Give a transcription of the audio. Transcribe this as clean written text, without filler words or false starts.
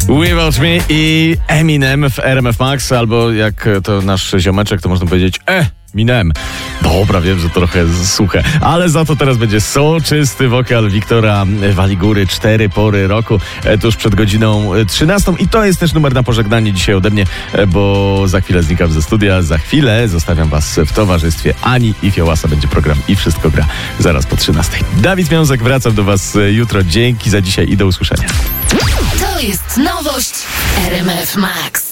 Without Me i Eminem w RMF Max, albo jak to nasz ziomeczek, to można powiedzieć Eminem. Dobra, wiem, że to trochę suche, ale za to teraz będzie soczysty wokal Wiktora Waligury, 4 pory roku, tuż przed godziną 13. I to jest też numer na pożegnanie dzisiaj ode mnie, bo za chwilę znikam ze studia, za chwilę zostawiam was w towarzystwie Ani i Fiołasa. Będzie program I Wszystko Gra zaraz po 13. Dawid Wiązek, wracam do was jutro. Dzięki za dzisiaj i do usłyszenia. To jest nowość RMF Max.